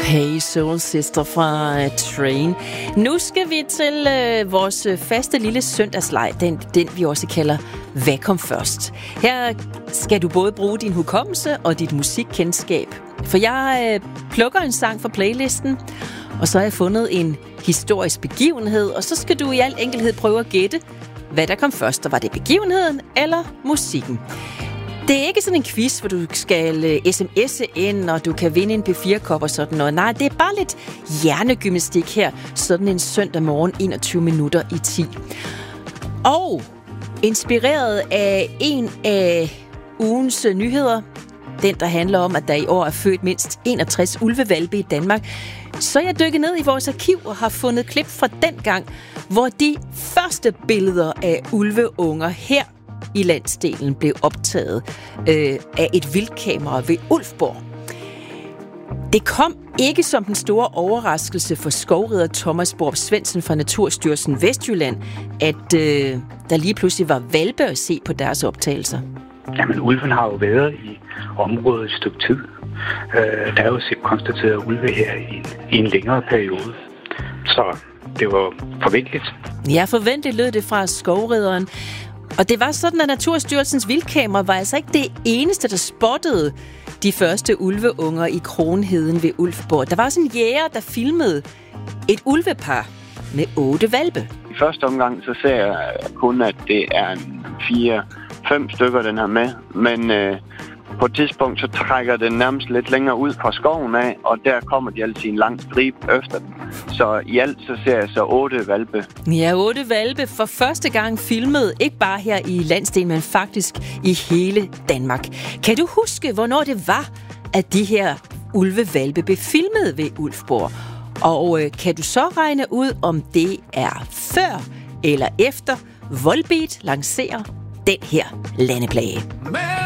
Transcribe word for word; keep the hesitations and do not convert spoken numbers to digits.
Hey Soul Sister fra Train. Nu skal vi til øh, vores faste lille søndagsleg, den, den vi også kalder Hvad kom først? Her skal du både bruge din hukommelse og dit musikkendskab. For jeg øh, plukker en sang fra playlisten, og så har jeg fundet en historisk begivenhed, og så skal du i al enkelhed prøve at gætte, hvad der kom først. Og var det begivenheden eller musikken? Det er ikke sådan en quiz, hvor du skal sms'e ind, og du kan vinde en P fire kop og sådan noget. Nej, det er bare lidt hjernegymnastik her, sådan en søndag morgen, enogtyve minutter i ti. Og inspireret af en af ugens nyheder, den der handler om, at der i år er født mindst enogtres ulvehvalpe i Danmark, så er jeg dykket ned i vores arkiv og har fundet klip fra den gang, hvor de første billeder af ulveunger her i landsdelen blev optaget øh, af et vildkamera ved Ulfborg. Det kom ikke som den store overraskelse for skovrider Thomas Borg Svendsen fra Naturstyrelsen Vestjylland, at øh, der lige pludselig var hvalpe at se på deres optagelser. Jamen, ulven har jo været i området et stykke tid. Øh, der er jo set konstateret ulve her i en, i en længere periode. Så det var forventeligt. Ja, forventeligt lød det fra skovrideren. Og det var sådan, at Naturstyrelsens vildkamera var altså ikke det eneste, der spottede de første ulveunger i Kronheden ved Ulfborg. Der var også en jæger, der filmede et ulvepar med otte hvalpe. I første omgang så ser jeg kun, at det er en fire, fem stykker, den her med. Men øh, på et tidspunkt så trækker den nærmest lidt længere ud fra skoven af, og der kommer de altid en lang strib efter den. Så i alt så ser jeg så otte hvalpe. Ja, otte hvalpe for første gang filmet, ikke bare her i landsdelen, men faktisk i hele Danmark. Kan du huske, hvornår det var, at de her ulvehvalpe blev filmet ved Ulfborg? Og øh, kan du så regne ud, om det er før eller efter Volbeat lancerer den her landeplage?